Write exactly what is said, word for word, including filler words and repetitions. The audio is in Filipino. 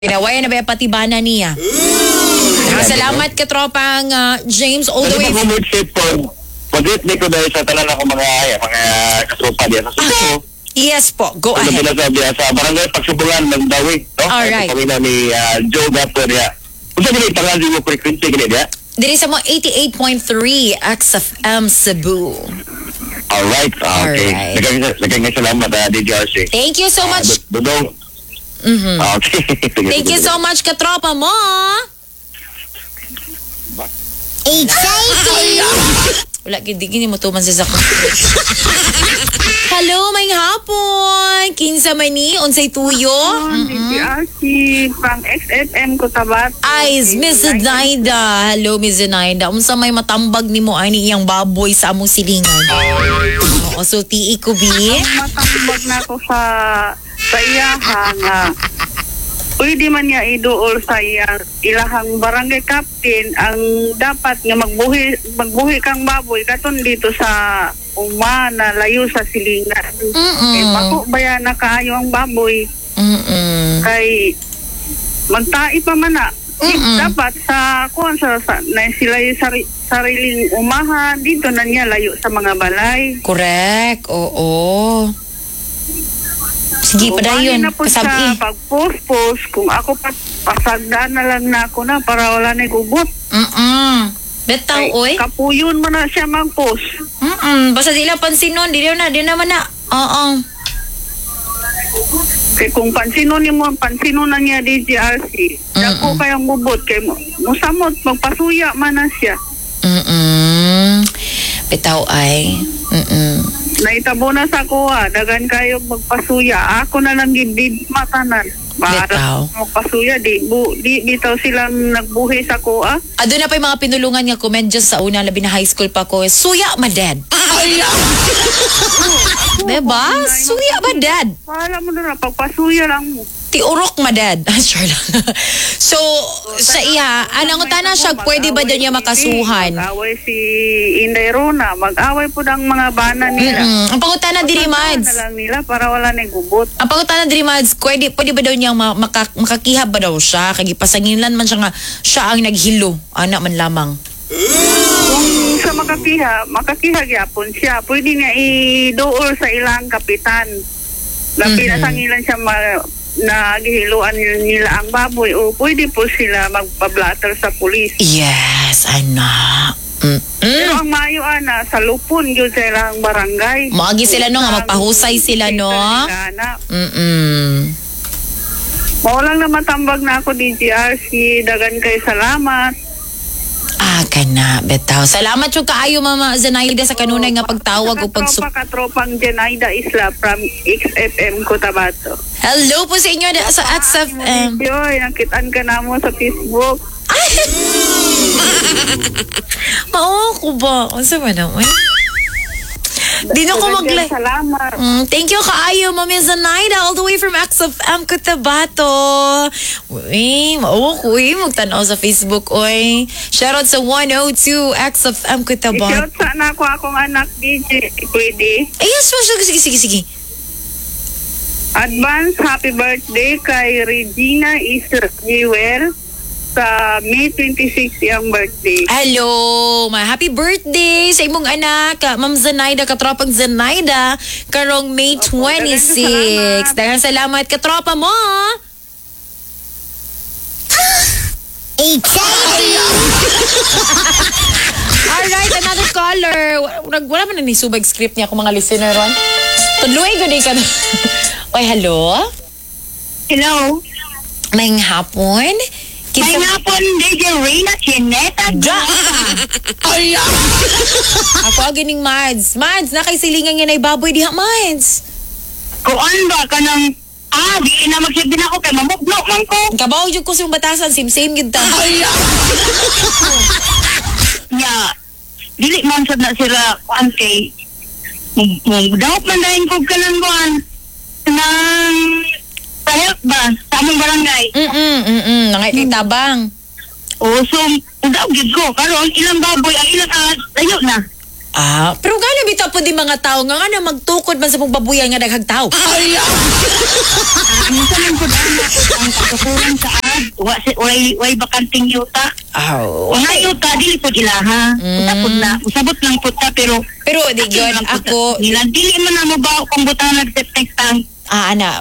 Ginawayan na ba yung patibana niya? Ah, salamat ka tropang uh, James all the way. Kasi mag-ship ko, mag-retake ko dahil sa talan ako mga, mga katropa diyan sa Suso. Yes po, go Ito ahead. pinasabi sa barangay Pagsubulan, Magdawi. No? Alright. Kami na ni uh, Joe Gator niya. Kung saan nila ipangalan mo frequency gini niya? Diri sa mo eighty-eight point three X F M Cebu. Alright. Ah, okay. Alright. Nagkang salamat uh, D J R C. Thank you so Uh, much. Dudong. Mhm. Ah, okay. Thank you so much katropa mo. Exciting! Wala, hindi gini mo tuman sa sakot. Hello, may hapon. Kinsa man ni, unsay tuyo? D J R C, pang X F M ko tabat. Ay, Miss Zenaida. Hello, Miss Zenaida. Unsa may matambag ni mo ani iyang baboy sa among silingan? Oo, so tii ko bi. Matambag na ako sa sa iyahan nga. Pwede man niya iduol sa iyang ilahang barangay captain ang dapat nga magbuhi magbuhi kang baboy katon dito sa uma na layo sa silingan. Mm-mm. Eh, bako baya na kaayo ang baboy. Mm-mm. Kay magtai pa man na. Mm-mm. Dapat sa kuan sa, sa na sila yung sari, sariling umahan dito na niya layo sa mga balay. Correct. Oo. Sige, padayon. na po sa Kasabi. pag-post-post kung ako pa pasagdaan na lang na ako na para wala na gubot. Mm-mm. Betaw, oy. Kapuyon mo na siya mag-post. Mm-mm. Basta di lang pansinon. Di na, di naman na. Oo. Kaya kung pansino ni mo, pansino na niya D J R C. Dako kayang gubot. Kaya mo, musamot, magpasuya man na siya. Mm-mm. Betaw ay. Mm-mm. Naitabo na sa kuha, dagan kayo magpasuya. Ako na lang gibid matanan. Bitaw. Para magpasuya, di, bu, di bitaw silang nagbuhi sa kuha. Ado na pa yung mga pinulungan nga comment dyan sa una, labi na high school pa ko. Suya ma dad. Diba? Suya ma dad. Wala mo na, pagpasuya lang mo. Tiurok ma dad. Sure lang. So, sa iya, anang utana siya, pwede ba daw niya makasuhan? Mag-away si Inday Rona, mag-away po ng mga bana nila. Mm-mm. Ang pangutana diri Pagpasuhan mads. na lang nila para wala na gubot. Ang pangutana diri mads, pwede, pwede ba daw niya ma- maka- makakihab ba daw siya? Kaya pasangilan man siya nga, siya ang naghilo. Ana man lamang. Kung sa makakiha, makakiha gyapon siya, pwede niya idool sa ilang kapitan. Labi na Mhm. sangilan siya ma- na gihiluan nila ang baboy o pwede po sila magpa-blatter sa pulis. Yes, anak. Mm-mm. Pero ang mayo ana sa lupon yun sa ilang barangay. Maagi sila no, nga magpahusay sila no. Mm-mm. Maulang na matambag na ako D J R C, dagan kay salamat. Ah, kana, betaw. Salamat yung kaayo, Mama Zenaida, sa kanunay nga pagtawag o pag Katropa katropang Jenaida Isla from X F M Cotabato. Hello po sa inyo da- sa X F M. Yoy, nakitaan ka na mo sa Facebook. Mao ko ba? Unsa man naman? Di na ko mag-like. Salamat. Mm, thank you kaayo, Mami Zenaida, all the way from X F M Cotabato. Uy, mao ko eh, magtanaw sa Facebook, oy. Shoutout sa one oh two X F M Cotabato. I-shout sa na ako akong anak D J. Pwede. Ay, yes, sige, sige, sige, sige. Advance happy birthday kay Regina Israel sa May twenty-sixth yung birthday. Hello, ma happy birthday sa imong anak, ka- Ma'am Zenaida, katropang Zenaida, karong May twenty-sixth. Daghang salamat, katropa mo. Alright, another caller. Wala, wala man na ni subag script niya kung mga listener ron. Tudloy ko din ka. Oy, hello? Hello. May hapon? May Kinsa- nga po D J Reyna Chineta. Ja! Ako aganing Mads. Mads, nakaisilingan niya na ibaboy diha, Mads. Kuan ba ka ng... Ah, di na magsabi na ako kay mamugno man ko. Kabaw yung ko sa batasan, same-same yun ta. Nya, dili man sad na sila kuan kay... Mugdawat man dahil ko ka ng kuan. Nang... Sa health ba? Sa among barangay. Mm-mm, mm-mm. Nangay tabang. O, so, mugdaw gid ko. Karon ilang baboy, ang ilang alas, layo na. Ah, pero gano'n bitaw po di mga tao nga nga na magtukod man sa mong babuyan nga daghagtaw. Ay, ano sa nang kudan ako ang katukuran sa ad. Wa si way way bakanting yuta. Oh. Una yuta dili pud ilaha. Mm. Tapos na usabot lang pud ta pero Pero di gyud ako nila dili man na mo ba kung butanag sa text ah ana